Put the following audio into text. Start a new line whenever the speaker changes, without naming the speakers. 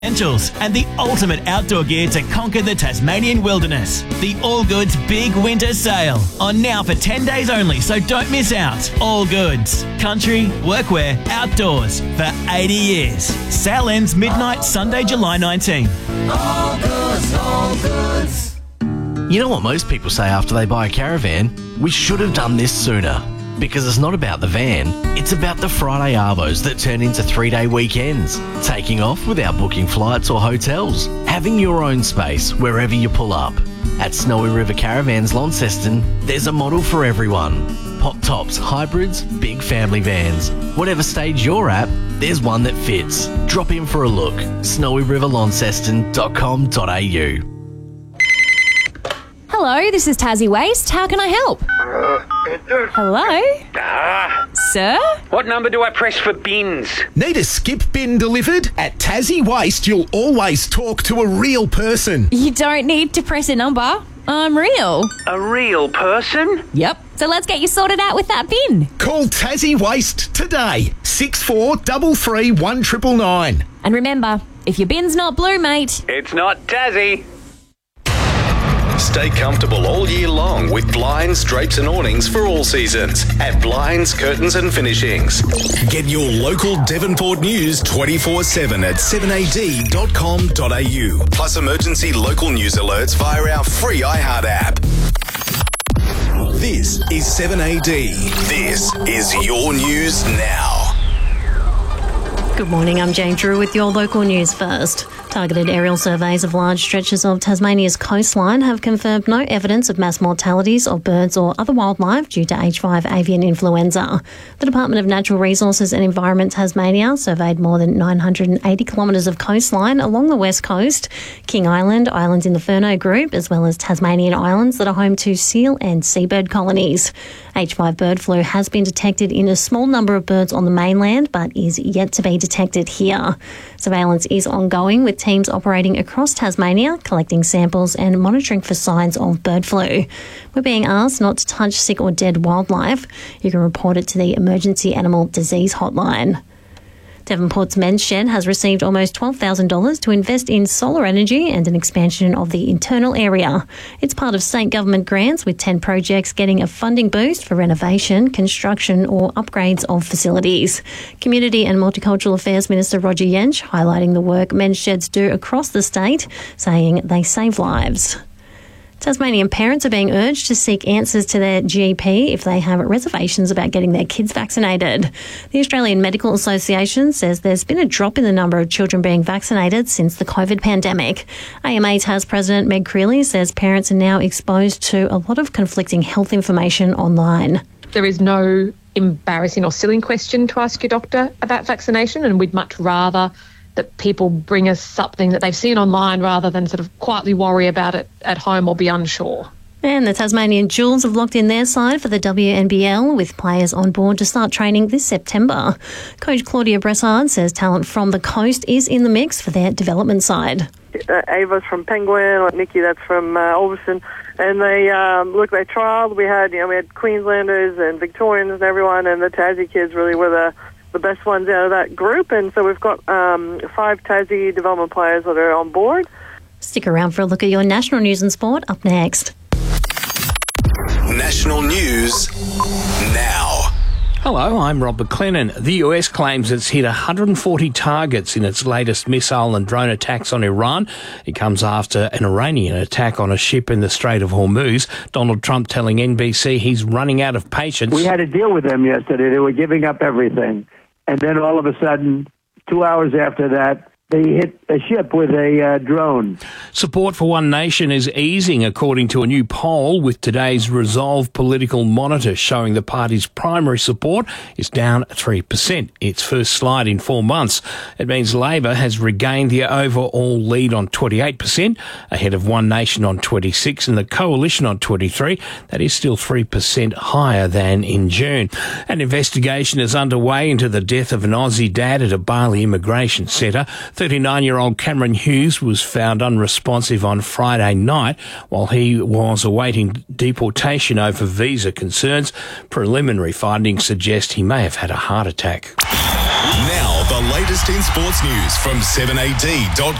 Essentials and the ultimate outdoor gear to conquer the Tasmanian wilderness. The All Goods Big Winter Sale. On now for 10 days only, so don't miss out. All Goods. Country, workwear, outdoors for 80 years. Sale ends midnight Sunday, July 19.
All Goods, All Goods.
You know what most people say after they buy a caravan? We should have done this sooner. Because it's not about the van, it's about the Friday arvos that turn into 3-day weekends. Taking off without booking flights or hotels. Having your own space wherever you pull up. At Snowy River Caravans Launceston, there's a model for everyone. Pop tops, hybrids, big family vans. Whatever stage you're at, there's one that fits. Drop in for a look. snowyriverlaunceston.com.au.
Hello, this is Tassie Waste. How can I help? Hello? Sir?
What number do I press for bins?
Need a skip bin delivered? At Tassie Waste, you'll always talk to a real person.
You don't need to press a number. I'm real.
A real person?
Yep. So let's get you sorted out with that bin.
Call Tassie Waste today. 6433 1999.
And remember, if your bin's not blue, mate...
It's not Tassie.
Stay comfortable all year long with blinds, drapes and awnings for all seasons at Blinds, Curtains and Finishings. Get your local Devonport news 24/7 at 7ad.com.au. Plus emergency local news alerts via our free iHeart app. This is 7AD. This is your news now.
Good morning, I'm Jane Drew with your local news first. Targeted aerial surveys of large stretches of Tasmania's coastline have confirmed no evidence of mass mortalities of birds or other wildlife due to H5 avian influenza. The Department of Natural Resources and Environment Tasmania surveyed more than 980 kilometres of coastline along the west coast, King Island, islands in the Furneaux Group, as well as Tasmanian islands that are home to seal and seabird colonies. H5 bird flu has been detected in a small number of birds on the mainland, but is yet to be detected here. Surveillance is ongoing with teams operating across Tasmania, collecting samples and monitoring for signs of bird flu. We're being asked not to touch sick or dead wildlife. You can report it to the Emergency Animal Disease Hotline. Devonport's Men's Shed has received almost $12,000 to invest in solar energy and an expansion of the internal area. It's part of state government grants, with 10 projects getting a funding boost for renovation, construction or upgrades of facilities. Community and Multicultural Affairs Minister Roger Yench highlighting the work men's sheds do across the state, saying they save lives. Tasmanian parents are being urged to seek answers to their GP if they have reservations about getting their kids vaccinated. The Australian Medical Association says there's been a drop in the number of children being vaccinated since the COVID pandemic. AMA Tas President Meg Creeley says parents are now exposed to a lot of conflicting health information online.
There is no embarrassing or silly question to ask your doctor about vaccination, and we'd much rather that people bring us something that they've seen online rather than sort of quietly worry about it at home or be unsure.
And the Tasmanian Jewels have locked in their side for the WNBL, with players on board to start training this September. Coach Claudia Bressard says talent from the coast is in the mix for their development side.
Ava's from Penguin, Nikki that's from Ulverstone, and they trialled. We had Queenslanders and Victorians and everyone, and the Tassie kids really were the best ones out of that group, and so we've got 5 Tassie development players that are on board.
Stick around for a look at your national news and sport up next.
National news now.
Hello, I'm Rob McLennan. The US claims it's hit 140 targets in its latest missile and drone attacks on Iran. It comes after an Iranian attack on a ship in the Strait of Hormuz. Donald Trump telling NBC he's running out of patience.
We had a deal with them yesterday. They were giving up everything. And then all of a sudden, 2 hours after that, they hit a ship with a drone.
Support for One Nation is easing, according to a new poll, with today's Resolve Political Monitor showing the party's primary support is down 3%, its first slide in 4 months. It means Labor has regained the overall lead on 28%, ahead of One Nation on 26% and the Coalition on 23%. That is still 3% higher than in June. An investigation is underway into the death of an Aussie dad at a Bali immigration centre. 39-year-old Cameron Hughes was found unresponsive on Friday night while he was awaiting deportation over visa concerns. Preliminary findings suggest he may have had a heart attack.
Now The latest in sports news from 7AD.com.